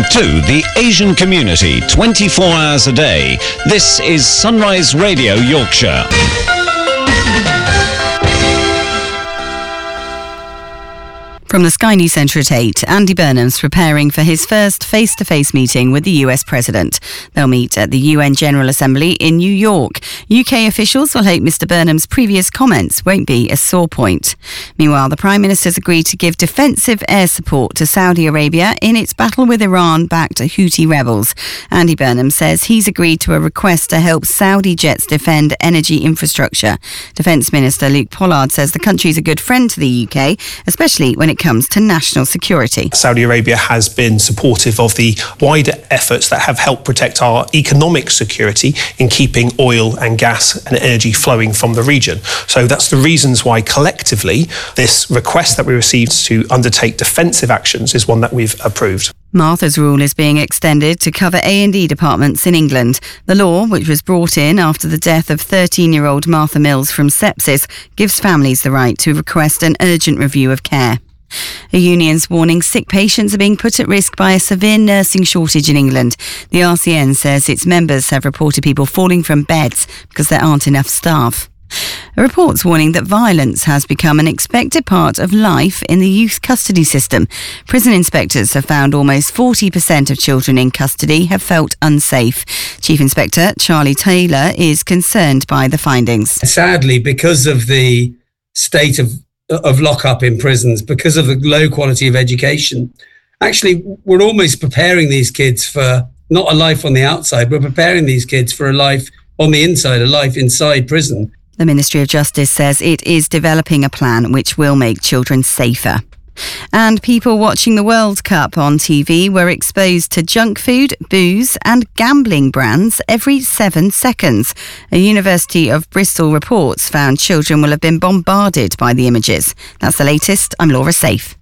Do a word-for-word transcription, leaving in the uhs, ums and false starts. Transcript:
to the Asian community twenty-four hours a day. This is Sunrise Radio Yorkshire. From the Sky News Centre at eight, Andy Burnham's preparing for his first face-to-face meeting with the U S President. They'll meet at the U N General Assembly in New York. U K officials will hope Mr Burnham's previous comments won't be a sore point. Meanwhile, the Prime Minister's agreed to give defensive air support to Saudi Arabia in its battle with Iran-backed Houthi rebels. Andy Burnham says he's agreed to a request to help Saudi jets defend energy infrastructure. Defence Minister Luke Pollard says the country's a good friend to the U K, especially when it comes to national security. Saudi Arabia has been supportive of the wider efforts that have helped protect our economic security in keeping oil and gas and energy flowing from the region. So that's the reasons why collectively this request that we received to undertake defensive actions is one that we've approved. Martha's Rule is being extended to cover A and E departments in England. The law, which was brought in after the death of thirteen-year-old Martha Mills from sepsis, gives families the right to request an urgent review of care. A union's warning sick patients are being put at risk by a severe nursing shortage in England. The R C N says its members have reported people falling from beds because there aren't enough staff. A report's warning that violence has become an expected part of life in the youth custody system. Prison inspectors have found almost forty percent of children in custody have felt unsafe. Chief Inspector Charlie Taylor is concerned by the findings. Sadly, because of the state of of lockup in prisons, because of the low quality of education, actually we're almost preparing these kids for not a life on the outside, we're preparing these kids for a life on the inside, a life inside prison. The Ministry of Justice says it is developing a plan which will make children safer. And people watching the World Cup on T V were exposed to junk food, booze and gambling brands every seven seconds. A University of Bristol reports found children will have been bombarded by the images. That's the latest. I'm Laura Safe.